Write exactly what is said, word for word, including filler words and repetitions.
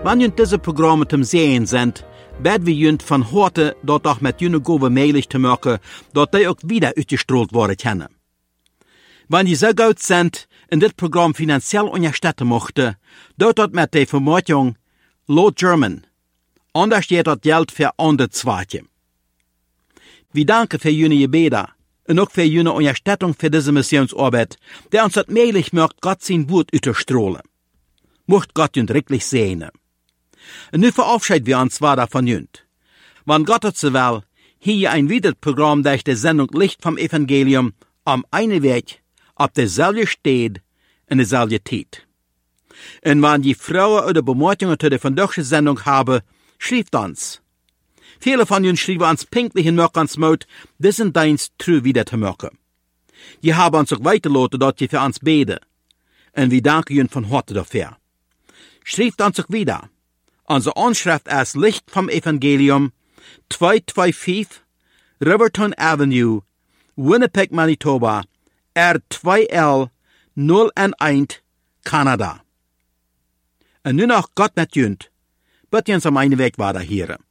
Wenn jünt diese Programme zum Sehen sind, werden wir jünt von heute dort auch mit jüne Gove möglich zu machen, dort die auch wieder ausgestrahlt worden können. Wenn die so gut sind, in dit Programm finanziell unterstützen möchten, dort dort mit der Vermutung, Low German, anders steht dort Geld für andere Zweige. Wir danken für jene Gebete und auch für jene Unterstützung für diese Missionsarbeit, der uns das möglich macht, Gott sein Wort auszustrahlen. Mocht Gott jünt wirklich sehen. Und nu verabschieden wir uns weiter von jünt. Wenn Gott es so will, hier ein weiteres Programm durch die Sendung Licht vom Evangelium am einen Weg, auf derselbe steht, in derselbe Zeit. Und wenn die Frauen oder Bemerkungen zu der vandaagse Sendung haben, schreibt uns. Viele von ihnen schreiben uns pinklich in Möckens Mut, diesen Dienst true wieder zu machen. Die haben uns auch weitergelassen, dort die für uns beten. Und wir danken ihnen von heute dafür. Schreibt uns auch wieder. Unsere Anschrift ist Licht vom Evangelium, zweihunderfünfundzweißig Riverton Avenue, Winnipeg, Manitoba, R zwei L null eins, Kanada. Und nun noch Gott mit jünt, bitte uns am einen Weg weiter hier.